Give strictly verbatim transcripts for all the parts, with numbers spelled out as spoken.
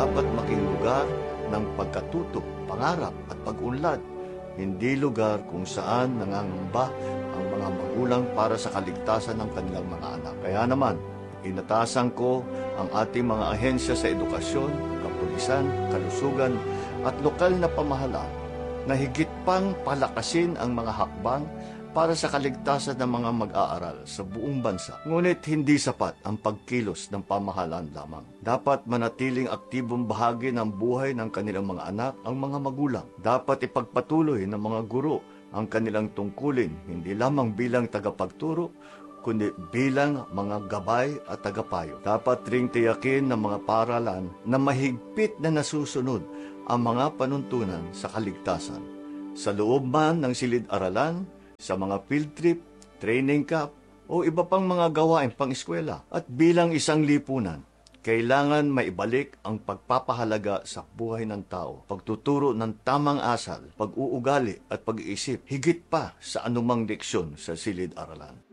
dapat maging lugar ng pagkatuto, pangarap at pag-unlad, hindi lugar kung saan nangangamba ang mga magulang para sa kaligtasan ng kanilang mga anak. Kaya naman, inatasan ko ang ating mga ahensya sa edukasyon, kapulisan, kalusugan at lokal na pamahalaan na higit pang palakasin ang mga hakbang para sa kaligtasan ng mga mag-aaral sa buong bansa. Ngunit hindi sapat ang pagkilos ng pamahalaan lamang. Dapat manatiling aktibong bahagi ng buhay ng kanilang mga anak ang mga magulang. Dapat ipagpatuloy ng mga guro ang kanilang tungkulin, hindi lamang bilang tagapagturo, kundi bilang mga gabay at tagapayo. Dapat ring tiyakin ng mga paaralan na mahigpit na nasusunod ang mga panuntunan sa kaligtasan. Sa loob man ng silid-aralan, sa mga field trip, training camp, o iba pang mga gawain pang-eskwela. At bilang isang lipunan, kailangan maibalik ang pagpapahalaga sa buhay ng tao, pagtuturo ng tamang asal, pag-uugali at pag-iisip, higit pa sa anumang leksyon sa silid-aralan.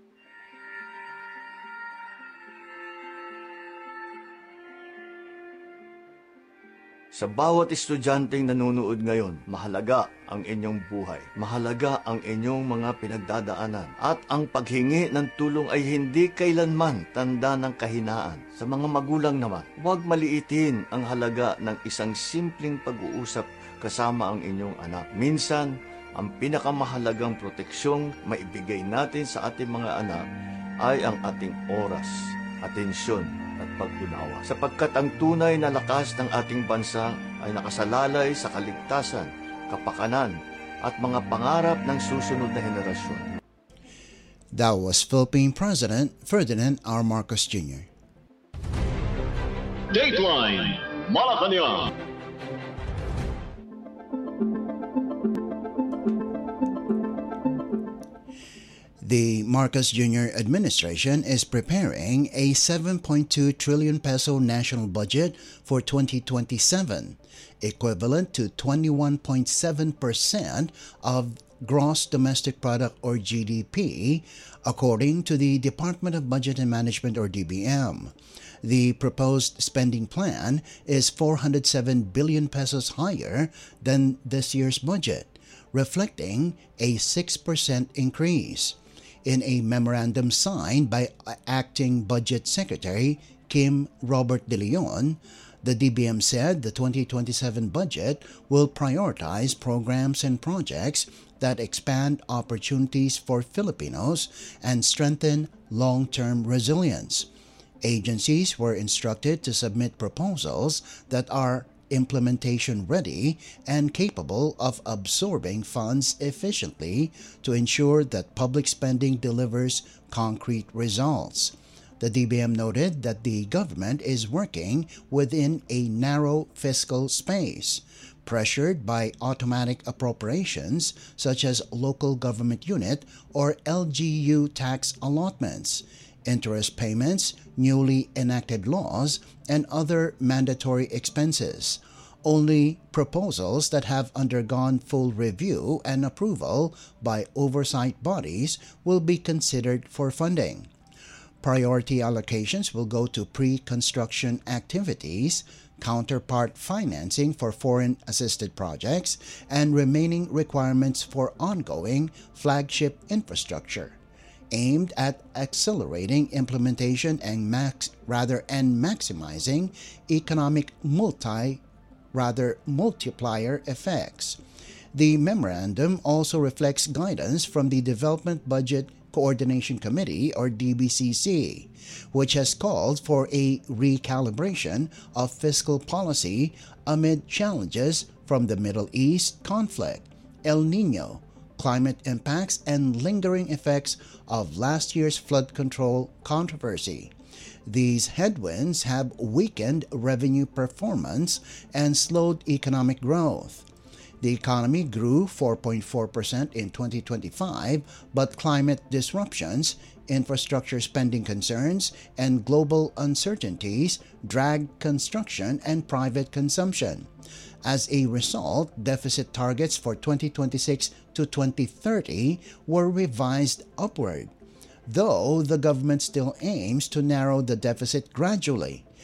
Sa bawat estudyanteng nanonood ngayon, mahalaga ang inyong buhay. Mahalaga ang inyong mga pinagdadaanan. At ang paghingi ng tulong ay hindi kailanman tanda ng kahinaan. Sa mga magulang naman, huwag maliitin ang halaga ng isang simpleng pag-uusap kasama ang inyong anak. Minsan, ang pinakamahalagang proteksyong maibigay natin sa ating mga anak ay ang ating oras, atensyon, at pag-unawa. Sapagkat ang tunay na lakas ng ating bansa ay nakasalalay sa kaligtasan, kapakanan, at mga pangarap ng susunod na henerasyon. That was Philippine President Ferdinand R. Marcos Junior Dateline Malacanang. The Marcos Junior administration is preparing a seven point two trillion peso national budget for twenty twenty-seven, equivalent to twenty-one point seven percent of gross domestic product or G D P, according to the Department of Budget and Management or D B M. The proposed spending plan is four hundred seven billion pesos higher than this year's budget, reflecting a six percent increase. In a memorandum signed by Acting Budget Secretary Kim Robert De Leon, the D B M said the twenty twenty-seven budget will prioritize programs and projects that expand opportunities for Filipinos and strengthen long-term resilience. Agencies were instructed to submit proposals that are implementation ready and capable of absorbing funds efficiently to ensure that public spending delivers concrete results. The D B M noted that the government is working within a narrow fiscal space, pressured by automatic appropriations such as local government unit or L G U tax allotments, interest payments, newly enacted laws, and other mandatory expenses. Only proposals that have undergone full review and approval by oversight bodies will be considered for funding. Priority allocations will go to pre-construction activities, counterpart financing for foreign-assisted projects, and remaining requirements for ongoing flagship infrastructure, aimed at accelerating implementation and max rather and maximizing economic multi rather multiplier effects. The memorandum also reflects guidance from the Development Budget Coordination Committee or D B C C, which has called for a recalibration of fiscal policy amid challenges from the Middle East conflict, El Nino, climate impacts, and lingering effects of last year's flood control controversy. These headwinds have weakened revenue performance and slowed economic growth. The economy grew four point four percent in twenty twenty-five, but climate disruptions, infrastructure spending concerns, and global uncertainties dragged construction and private consumption. As a result, deficit targets for twenty twenty-six to twenty thirty were revised upward, though the government still aims to narrow the deficit gradually.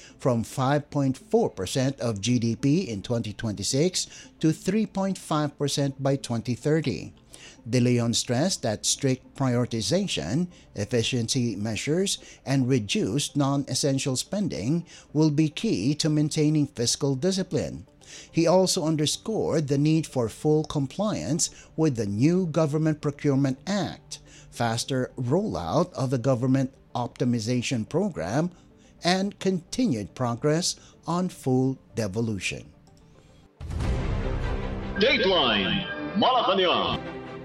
from five point four percent of G D P in twenty twenty-six to three point five percent by twenty thirty. De Leon stressed that strict prioritization, efficiency measures, and reduced non-essential spending will be key to maintaining fiscal discipline. He also underscored the need for full compliance with the new Government Procurement Act, faster rollout of the Government Optimization Program, and continued progress on full devolution. Dateline Malacanang.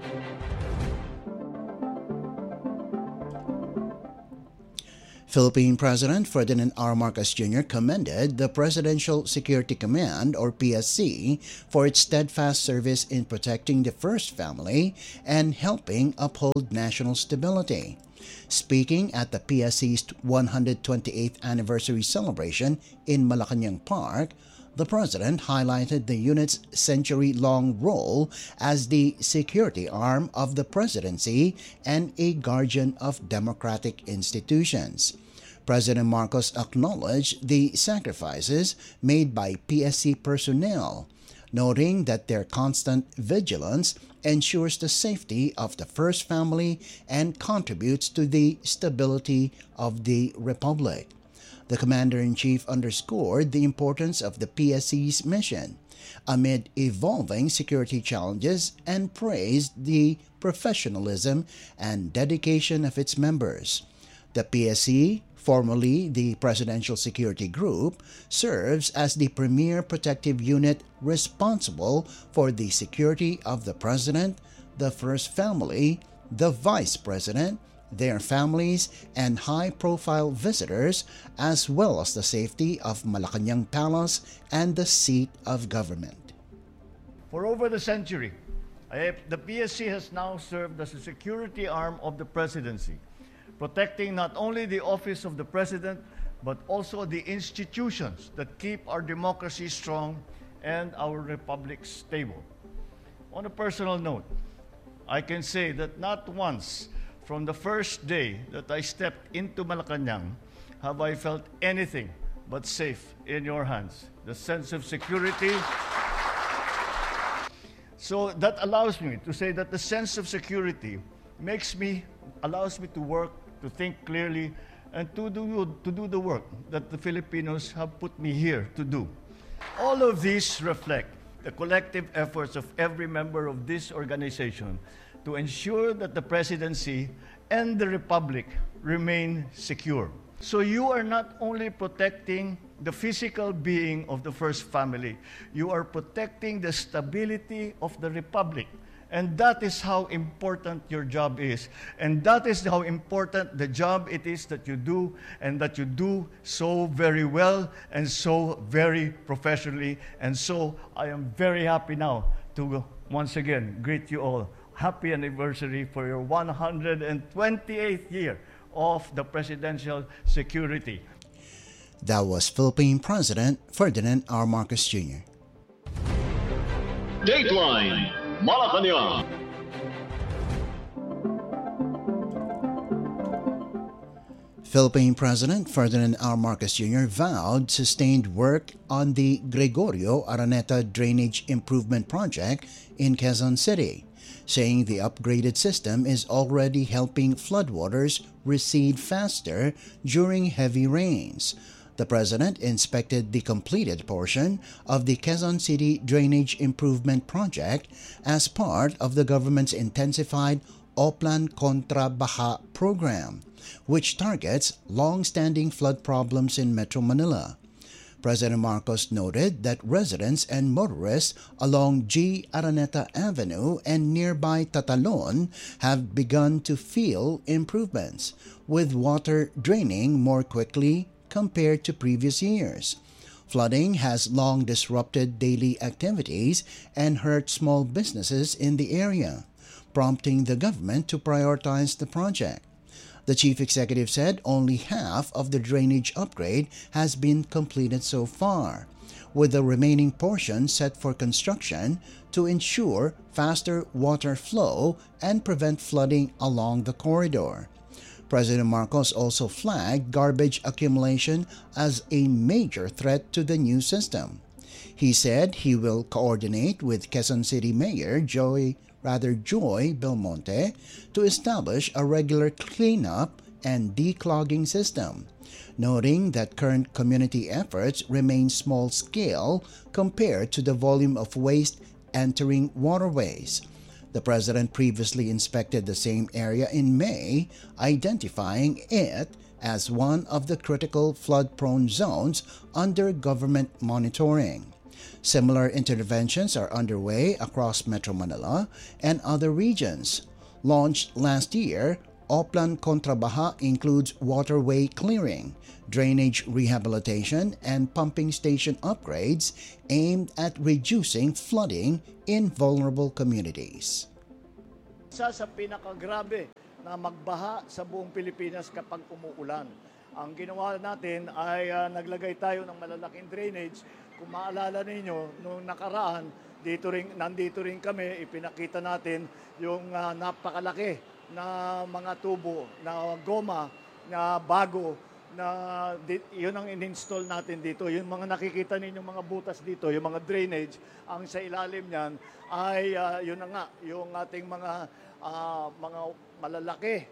Philippine President Ferdinand R. Marcos Junior commended the Presidential Security Command, or P S C, for its steadfast service in protecting the first family and helping uphold national stability. Speaking at the P S C's one hundred twenty-eighth anniversary celebration in Malacanang Park, the President highlighted the unit's century-long role as the security arm of the presidency and a guardian of democratic institutions. President Marcos acknowledged the sacrifices made by P S C personnel, noting that their constant vigilance ensures the safety of the first family and contributes to the stability of the Republic. The Commander-in-Chief underscored the importance of the P S C's mission amid evolving security challenges and praised the professionalism and dedication of its members. The P S C, formerly the Presidential Security Group, serves as the premier protective unit responsible for the security of the President, the First Family, the Vice President, their families, and high-profile visitors, as well as the safety of Malacanang Palace and the seat of government. For over the century, the P S C has now served as a security arm of the presidency, protecting not only the office of the president, but also the institutions that keep our democracy strong and our republic stable. On a personal note, I can say that not once from the first day that I stepped into Malacanang have I felt anything but safe in your hands. The sense of security. So that allows me to say that the sense of security makes me, allows me to work, to think clearly, and to do, to do the work that the Filipinos have put me here to do. All of these reflect the collective efforts of every member of this organization to ensure that the presidency and the republic remain secure. So you are not only protecting the physical being of the first family, you are protecting the stability of the republic. And that is how important your job is. And that is how important the job it is that you do, and that you do so very well and so very professionally. And so I am very happy now to once again greet you all. Happy anniversary for your one hundred twenty-eighth year of the Presidential Security. That was Philippine President Ferdinand R. Marcos Junior Dateline Malacanang. Philippine President Ferdinand R. Marcos Junior vowed sustained work on the Gregorio Araneta Drainage Improvement Project in Quezon City, saying the upgraded system is already helping floodwaters recede faster during heavy rains. The President inspected the completed portion of the Quezon City Drainage Improvement Project as part of the government's intensified Oplan Contra Baha program, which targets long-standing flood problems in Metro Manila. President Marcos noted that residents and motorists along G. Araneta Avenue and nearby Tatalon have begun to feel improvements, with water draining more quickly compared to previous years. Flooding has long disrupted daily activities and hurt small businesses in the area, prompting the government to prioritize the project. The chief executive said only half of the drainage upgrade has been completed so far, with the remaining portion set for construction to ensure faster water flow and prevent flooding along the corridor. President Marcos also flagged garbage accumulation as a major threat to the new system. He said he will coordinate with Quezon City Mayor Joy, rather Joy Belmonte to establish a regular cleanup and declogging system, noting that current community efforts remain small-scale compared to the volume of waste entering waterways. The president previously inspected the same area in May, identifying it as one of the critical flood-prone zones under government monitoring. Similar interventions are underway across Metro Manila and other regions. Launched last year, Oplan Kontra Baha includes waterway clearing, drainage rehabilitation, and pumping station upgrades aimed at reducing flooding in vulnerable communities. Isa sa pinakagrabe na magbaha sa buong Pilipinas kapag umuulan. Ang ginawa natin ay uh, naglagay tayo ng malalaking drainage. Kung maalala ninyo, nung nakaraan, dito rin, nandito rin kami, ipinakita natin yung uh, napakalaki na mga tubo, na goma, na bago, na di, yun ang in-install natin dito. Yung mga nakikita ninyong mga butas dito, yung mga drainage, ang sa ilalim niyan ay uh, yun na nga, yung ating mga uh, mga malalaki,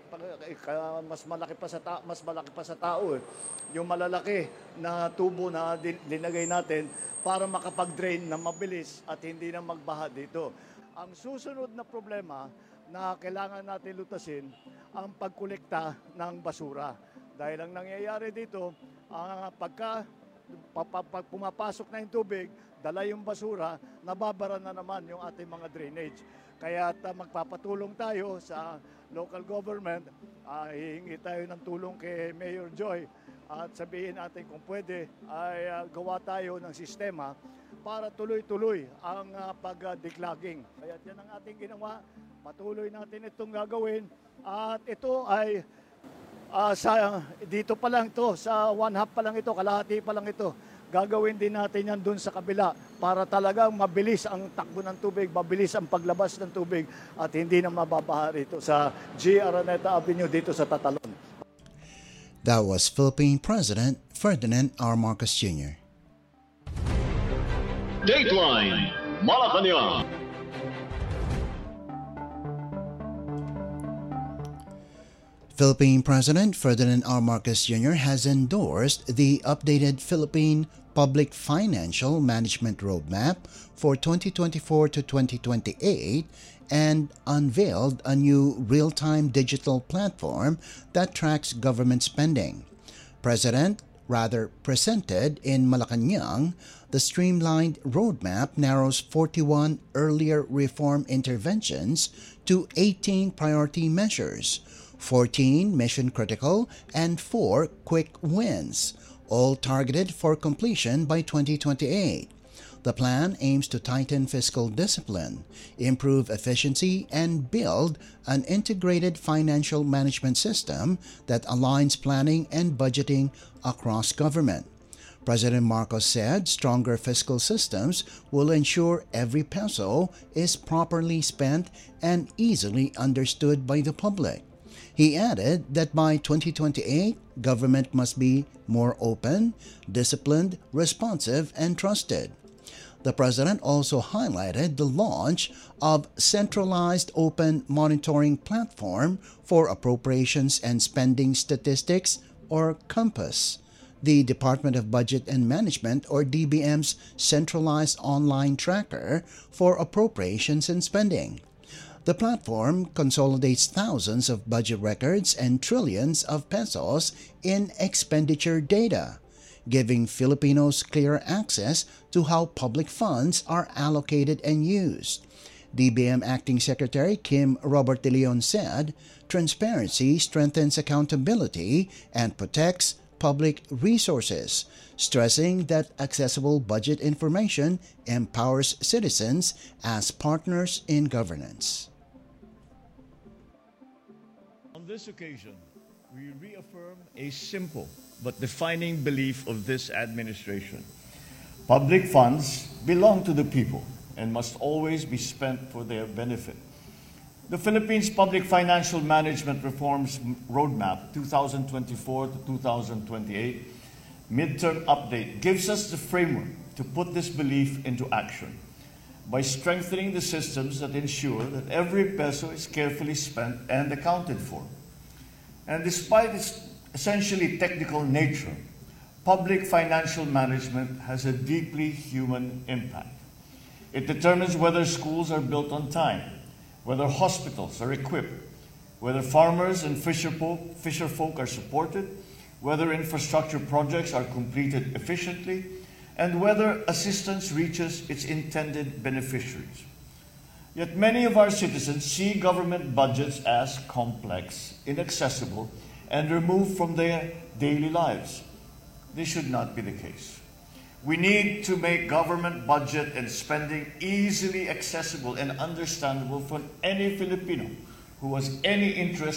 mas malaki pa sa ta- mas malaki pa sa tao eh. Yung malalaki na tubo na linagay natin para makapag-drain na mabilis at hindi na magbaha dito. Ang susunod na problema na kailangan natin lutasin ang pagkolekta ng basura. Dahil ang nangyayari dito, uh, pagka pag pumapasok na yung tubig, dala yung basura, nababara na naman yung ating mga drainage. Kaya uh, magpapatulong tayo sa local government, uh, hihingi tayo ng tulong kay Mayor Joy at sabihin natin kung pwede ay uh, gawa tayo ng sistema para tuloy-tuloy ang uh, pag-declogging. Kaya yan ang ating ginawa, patuloy natin itong gagawin at ito ay uh, sa, dito pa lang ito, sa one half pa lang ito, kalahati pa lang ito. Gagawin din natin yan dun sa kabila para talagang mabilis ang takbo ng tubig, mabilis ang paglabas ng tubig at hindi na mababaha rito sa G. Araneta Avenue dito sa Tatalon. That was Philippine President Ferdinand R. Marcos Junior Dateline Malacanang. Philippine President Ferdinand R. Marcos Junior has endorsed the updated Philippine Public Financial Management Roadmap for twenty twenty-four to twenty twenty-eight and unveiled a new real-time digital platform that tracks government spending. President rather presented in Malacanang, the streamlined roadmap narrows forty-one earlier reform interventions to eighteen priority measures, fourteen mission-critical, and four quick wins, all targeted for completion by twenty twenty-eight. The plan aims to tighten fiscal discipline, improve efficiency, and build an integrated financial management system that aligns planning and budgeting across government. President Marcos said stronger fiscal systems will ensure every peso is properly spent and easily understood by the public. He added that by twenty twenty-eight, government must be more open, disciplined, responsive, and trusted. The president also highlighted the launch of centralized open monitoring platform for appropriations and spending statistics, or COMPAS, the Department of Budget and Management, or D B M's centralized online tracker for appropriations and spending. The platform consolidates thousands of budget records and trillions of pesos in expenditure data, giving Filipinos clear access to how public funds are allocated and used. D B M Acting Secretary Kim Robert de Leon said, transparency strengthens accountability and protects public resources, stressing that accessible budget information empowers citizens as partners in governance. On this occasion, we reaffirm a simple but defining belief of this administration. Public funds belong to the people and must always be spent for their benefit. The Philippines Public Financial Management Reforms Roadmap two thousand twenty-four to two thousand twenty-eight midterm update gives us the framework to put this belief into action by strengthening the systems that ensure that every peso is carefully spent and accounted for. And despite its essentially technical nature, public financial management has a deeply human impact. It determines whether schools are built on time, whether hospitals are equipped, whether farmers and fisher folk, fisher folk are supported, whether infrastructure projects are completed efficiently, and whether assistance reaches its intended beneficiaries. Yet many of our citizens see government budgets as complex, inaccessible, and removed from their daily lives. This should not be the case. We need to make government budget and spending easily accessible and understandable for any Filipino who has any interest